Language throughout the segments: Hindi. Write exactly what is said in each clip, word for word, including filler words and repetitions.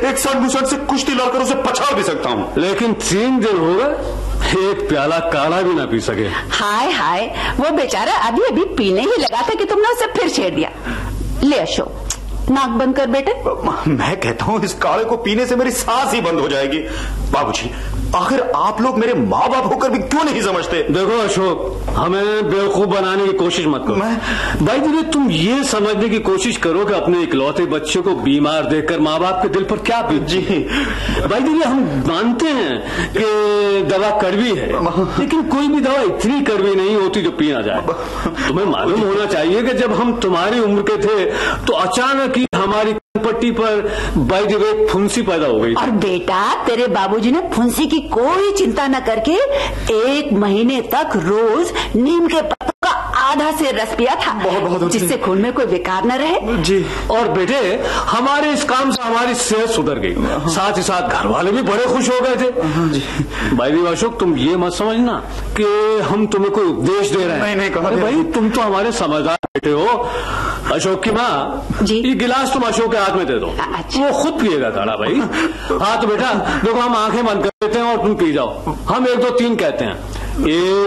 एक सड़ मुसड़ से कुश्ती लड़कर उसे पछाड़ भी सकता हूँ, लेकिन तीन दिन हो गए एक प्याला काढ़ा भी ना पी सके। हाय हाय, वो बेचारा अभी अभी पीने ही लगा था कि तुमने उसे फिर छेड़ दिया। ले अशोक, नाक बंद कर बेटे। मैं कहता हूँ इस काढ़े को पीने से मेरी सांस ही बंद हो जाएगी। बाबूजी, आखिर आप लोग मेरे माँ बाप होकर भी क्यों नहीं समझते? देखो अशोक, हमें बेवकूफ बनाने की कोशिश मत करो। मैं भाई जी, तुम ये समझने की कोशिश करो कि अपने इकलौते बच्चे को बीमार देखकर माँ बाप के दिल पर क्या बीत। जी भाई जी, हम मानते हैं कि दवा कड़वी है, लेकिन कोई भी दवा इतनी कड़वी नहीं होती जो पी ना जाए। तुम्हें मालूम होना चाहिए कि जब हम तुम्हारी उम्र के थे तो अचानक ही हमारी पट्टी पर बाई द वे फुंसी पैदा हो गई। और बेटा, तेरे बाबूजी ने फुंसी की कोई चिंता न करके एक महीने तक रोज नीम के पत्तों का आधा से रस पिया था, बहुत बहुत जिससे खून में कोई विकार न रहे। जी, और बेटे हमारे इस काम से हमारी सेहत सुधर गई, साथ ही साथ घर वाले भी बड़े खुश हो गए थे। जी भाई जी अशोक, तुम ये मत समझना कि हम तुम्हें कोई उपदेश दे रहे हैं। नहीं नहीं कहा भाई, तुम तो हमारे समझदार बेटे हो। अशोक की माँ, ये गिलास तुम अशोक के हाथ में दे दो। अच्छा। वो खुद पिएगा काढ़ा भाई। हाँ तो बेटा देखो, हम आंखें बंद कर देते हैं और तुम पी जाओ। हम एक दो तीन कहते हैं,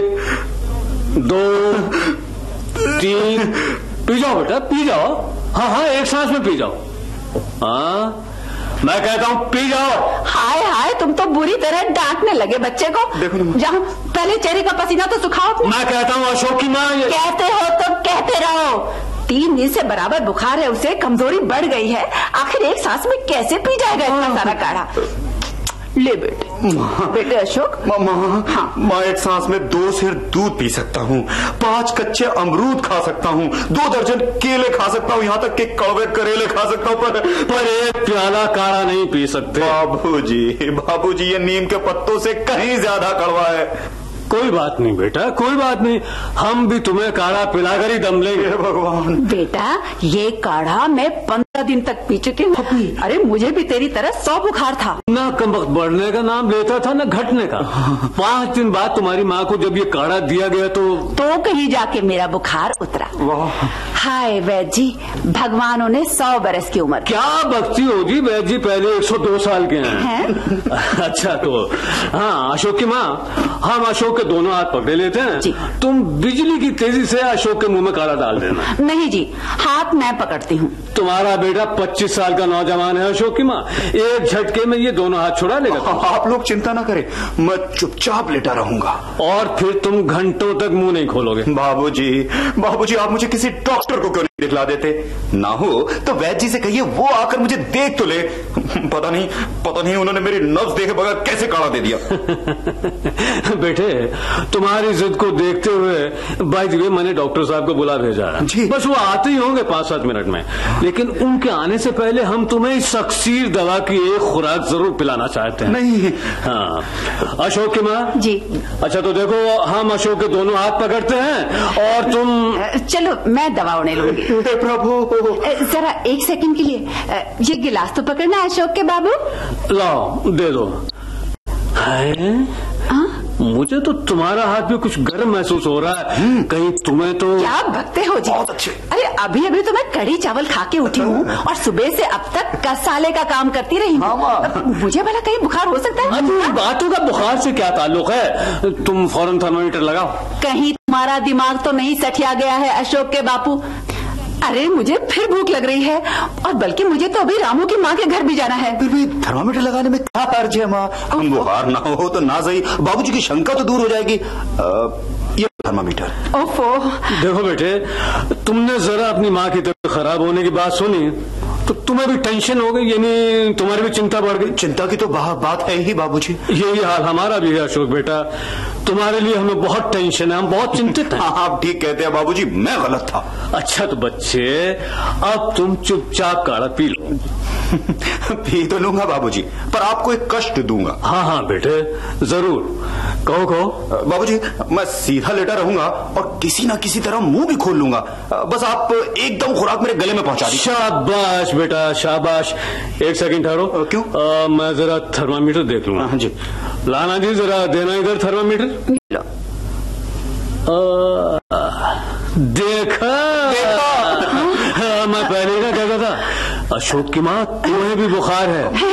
एक दो तीन, पी जाओ बेटा, पी जाओ। हाँ हाँ, एक सांस में पी जाओ। हाँ मैं कहता हूँ पी जाओ। हाय हाय, तुम तो बुरी तरह डांटने लगे बच्चे को। देखो ना, जहाँ पहले चेहरे का पसीना तो सुखाओ। मैं कहता हूँ अशोक की माँ, कहते हो तो कहते रहो। तीन दिन से बराबर बुखार है उसे, कमजोरी बढ़ गई है, आखिर एक सांस में कैसे पी जाएगा इतना सारा काढ़ा? ले बेटे, बेटे अशोक। माँ, हाँ। मैं एक सांस में दो सेर दूध पी सकता हूँ, पांच कच्चे अमरूद खा सकता हूँ, दो दर्जन केले खा सकता हूँ, यहाँ तक कि कड़वे करेले खा सकता हूँ, पर पर एक प्याला काढ़ा नहीं पी सकते। बाबूजी, बाबूजी, ये नीम के पत्तों से कहीं ज्यादा कड़वा है। कोई बात नहीं बेटा, कोई बात नहीं, हम भी तुम्हें काढ़ा पिलाकर ही दम लेंगे। भगवान बेटा, ये काढ़ा मैं पंद्रह दिन तक पी चुकी हूँ। अरे मुझे भी तेरी तरह सौ बुखार था। ना कमबख्त बढ़ने का नाम लेता था, न घटने का। पांच दिन बाद तुम्हारी माँ को जब ये काढ़ा दिया गया तो तो कहीं जाके मेरा बुखार उतरा। हाय वैद्य जी, भगवानों ने सौ बरस की उम्र। क्या बख्ती हो जी, वैद्य जी पहले एक सौ दो साल के हैं, हैं? अच्छा तो हाँ अशोक की माँ, हम अशोक के दोनों हाथ पकड़े लेते हैं जी। तुम बिजली की तेजी से अशोक के मुंह में काढ़ा डाल देना। नहीं जी, हाथ मैं पकड़ती हूँ। तुम्हारा बेटा पच्चीस साल का नौजवान है अशोक की माँ, एक झटके में ये दोनों हाथ छुड़ा लेगा। आप लोग चिंता ना करें, मैं चुपचाप लेटा रहूंगा। और फिर तुम घंटों तक मुंह नहीं खोलोगे। बाबूजी, बाबूजी, आप मुझे किसी डॉक्टर को क्यों नहीं दिखला देते? ना हो तो वैद्य जी से कहिए वो आकर मुझे देख तो ले। पता नहीं पता नहीं उन्होंने मेरी नब्ज देखे बगैर कैसे काढ़ा दे दिया। बेटे, तुम्हारी जिद को देखते हुए बाय द वे मैंने डॉक्टर साहब को बुला भेजा है। बस वो आते ही होंगे पांच सात मिनट में, लेकिन उनके आने से पहले हम तुम्हें इस सक्सीर दवा की एक खुराक जरूर पिलाना चाहते हैं। नहीं। हाँ अशोक की माँ जी। अच्छा तो देखो, हम अशोक के दोनों हाथ पकड़ते हैं और तुम। चलो मैं दवा उन्हें लूंगी। प्रभु, जरा एक सेकंड के लिए ये गिलास तो पकड़ना अशोक के बाबू। लाओ दे दो। मुझे तो तुम्हारा हाथ भी कुछ गर्म महसूस हो रहा है, कहीं तुम्हें तो। क्या भगते हो जी? बहुत अच्छे। अरे अभी अभी तो मैं कड़ी चावल खा के उठी हूँ और सुबह से अब तक कसाले का काम करती रही हूँ। मुझे भला कहीं बुखार हो सकता है? इन बातों का बुखार से क्या ताल्लुक है? तुम फौरन थर्मामीटर लगाओ। कहीं तुम्हारा दिमाग तो नहीं सठिया गया है अशोक के बापू? अरे मुझे फिर भूख लग रही है, और बल्कि मुझे तो अभी रामू की माँ के घर भी जाना है। फिर भी थर्मामीटर लगाने में क्या हर्ज है माँ? बुखार ना हो तो ना सही, बाबूजी की शंका तो दूर हो जाएगी। आ, ये थर्मामीटर। ओफो। देखो बेटे, तुमने जरा अपनी माँ की तबीयत खराब होने की बात सुनी तो तुम्हें भी टेंशन हो गई, यानी तुम्हारी भी चिंता बढ़ गई। चिंता की तो बात है ही बाबूजी। यही हाल हमारा भी है अशोक बेटा, तुम्हारे लिए हमें बहुत टेंशन है, हम बहुत चिंतित हैं। आप ठीक कहते हैं बाबूजी, मैं गलत था। अच्छा तो बच्चे, अब तुम चुपचाप काढ़ा पी लो। पी तो लूंगा बाबूजी, पर आपको एक कष्ट दूंगा। हाँ हाँ बेटे जरूर, कहो कहो। बाबूजी, मैं सीधा लेटा रहूंगा और किसी ना किसी तरह मुंह भी खोल लूंगा, बस आप एकदम खुराक मेरे गले में पहुंचा दीजिए। शाबाश बेटा शाबाश। एक सेकंड ठहरो। क्यों? आ, मैं जरा थर्मामीटर देख लूंगा। हाँ जी। लाना जी जरा देना इधर थर्मामीटर। देखा, देखा। हाँ, मैं पहले ही ना कहता था अशोक की माँ तुम्हें भी बुखार है।